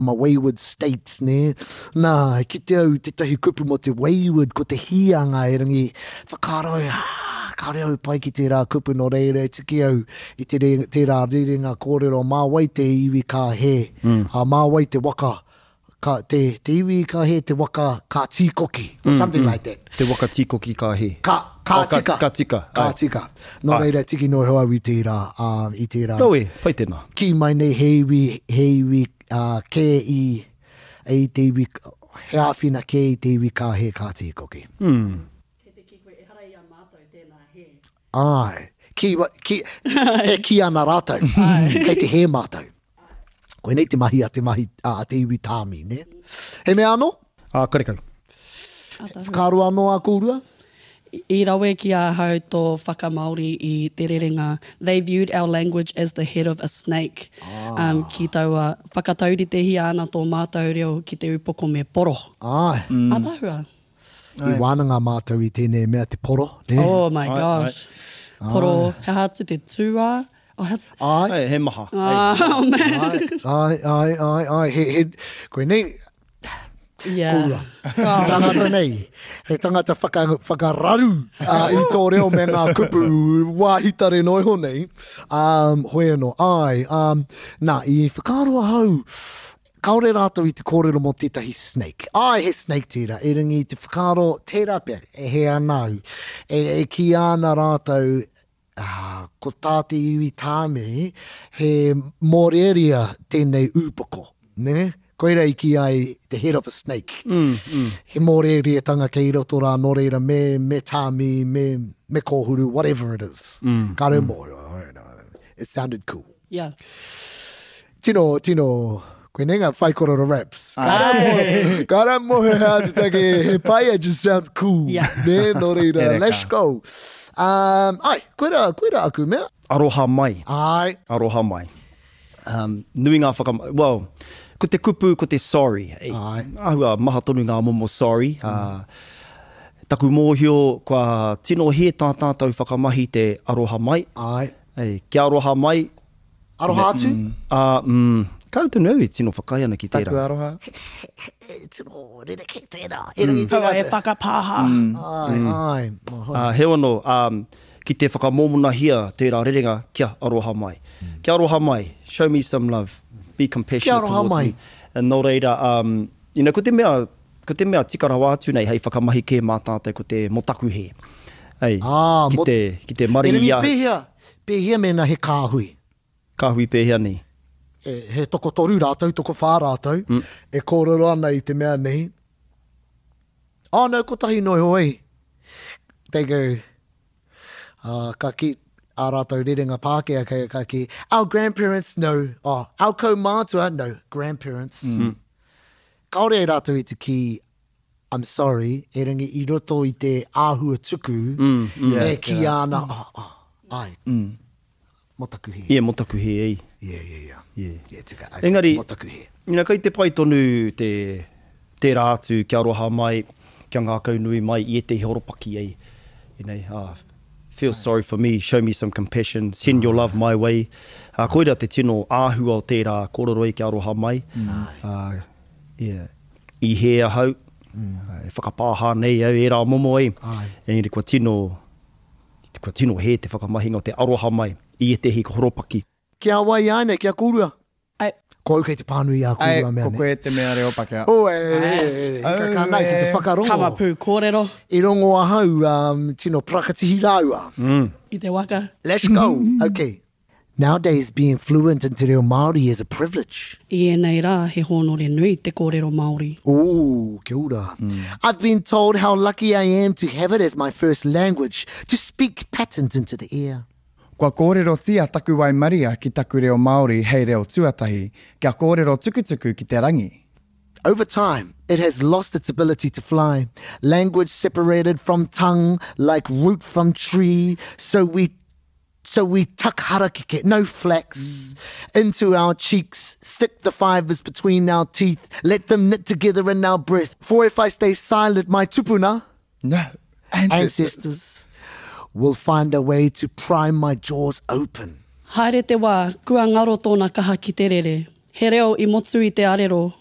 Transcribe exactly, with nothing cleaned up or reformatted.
ma wayward states, ne? Nā, ki te au, te tahi kupu mo te wayward, ko te hianga e rangi, whakaroi, ah, kare au pai ki te rā kupu no reire, tiki au, i te, re, te rā rerenga kōrero, mā wai te iwi ka he, mm. uh, mā wai te waka, ka, te, te iwi ka he, te waka ka tīkoki, or mm, something mm. like that. Te waka tīkoki ka he. Ka, ka oh, tika. Ka, ka tika. Ka tika. No ai. Reira, tiki no hoa i te rā, uh, i te rā. Roe, pai tēnā. Ki mai nei he iwi, he iwi, uh, ke i, e te iwi, he awhina ke i te iwi ka he ka tīkoki. Mm. Ke te ki koe e harai a mātou tēnā he. Ai, ki, ki, e ki ana rātou, kei te he mātou. Koe nei te mahi a te mahi a te iwi tāmi, ne? He mea anō? Ah, karekau. Whakaaro anō a kōrua? I rawe ki a hau tō whakamaori i te rerenga. They viewed our language as the head of a snake. Ah. Um, ki taua whakatauri te hi ana tō mātou reo ki te upoko me poro. Ai. Mm. Atahua. I wānanga mātou i tēnei mea te poro, ne? Oh my gosh. Ai, ai. Poro, he hatu te tūā. Oh, he... Ai. Ai, he maha. Ah, oh, man. Ai, ai, ai, ai, ai. He, he, koe nei... Yeah. Kura. Oh. Tangata nei. He tangata whaka, whakararu uh, i tō reo me ngā kupu wāhitare noiho nei. Um, hoi anō. Ai. Um, nā, i whakaroa hau. Kaore rātou i te kōrero mo tētahi snake. Ai, he snake tira. E ringi te whakaro tērā pia. E he anau. E, e ki ana rātou Ah, ko tāte iwi tāme, he mōreria tēnei upoko, ne? Koera i ki ai the head of a snake. Mm, mm. He mōreria tanga kei roto rā no reira me, me tāmi, me, me kōhuru, whatever it is. Mm, Ka reo mm. mō, it sounded cool. Yeah. Tino, tino, koe nenga whai kororo raps. Kara mohe, kara mohe hea te take, he paia just sounds cool. Yeah. Ne, no reira, let's go. Um, ai, koera, koera aku mea? Aroha mai. Ai. Aroha mai. Um, nui ngā whaka... Well, ko te kupu, ko te sorry. Ei. Ai. Ahua, maha tonu ngā momo sorry. Mm. Uh, taku mōhio, kua tino he tā tātou whakamahi te aroha mai. Ai. Ei, kia aroha mai. Aroha atu? Uh, mm, Kāre tu nau e tino whakai ana ki tērā. Taku aroha. E tino, rere ke tērā. E rangi Taua tērā. e whakapāha. Ai, ai. Uh, he ono, um, ki te whakamomona hia, tērā rerenga, kia aroha mai. Mm. Kia aroha mai, show me some love, be compassionate Kia aroha towards mai. me. And nō reira, um, you know, ko te mea, ko te mea tikarawa atu nei, hei whakamahi ke mā tātou ko te motaku he. Hei, Ah, ki, mot- te, ki te mari E rangi ia, pēhea, pēhea mena he kāhui. kāhui pēhea nei. E, he toko toru rātou, toko whā rātou. Mm. E kōrero ana i te mea nei. Oh, no, ko tahi noi hoi. They go, uh, ka ki a rātou rerenga Pākehā, ka, ka ki, our grandparents, no. Oh, our kaumātua, no. Grandparents. Mm. Kaore e rātou i te ki, I'm sorry, e rangi i roto i te āhua tuku, Mm, mm. e ki ana, oh, oh, ai, Mm. motaku he. Ie, motaku he, ei. Yeah, yeah, yeah. Yeah. Yeah, tika, ai, Engari, motaku he. ina kai te pai tonu te, te rātu, kia aroha mai, kia ngā kaunui mai, i e te horopaki ei. You know, uh, feel sorry for me, show me some compassion, send your love my way. Uh, koira te tino āhua o tērā kororoi kia aroha mai. Uh, yeah. I hea hau, mm. uh, e whakapāha nei au e rā momo ei. Ai. Engari kua tino, kua tino he te whakamahinga o te aroha mai, i e te hi horopaki. Kia wai ane, kia kūrua. Ai, Ko au kei te pānui a Ai, kūrua mea ko ne. koe te mea reo Pākehā. O e, e, e, ka ka nai ki te whakarongo. tamapu kōrero I rongo a hau, um, tino prakatihi rāua. Mm. i te waka. Let's go. Okay. Nowadays, being fluent in te reo Māori is a privilege. I e nei rā, he honore nui te kōrero Māori. Ooh, kia ora. I've been told how lucky I am to have it as my first language, to speak patterns into the air. Kua kōrero tia taku wai maria ki taku reo Māori hei reo tuatahi, kia kōrero tukutuku ki te rangi. Over time, it has lost its ability to fly. Language separated from tongue like root from tree. So we so we tuck harakike, no flex, into our cheeks, stick the fibers between our teeth, let them knit together in our breath. For if I stay silent, my tupuna, No, ancestors. ancestors, will find a way to pry my jaws open. Haere te wā, kua ngaro tōna kaha ki te rere. He reo i motu i te arero,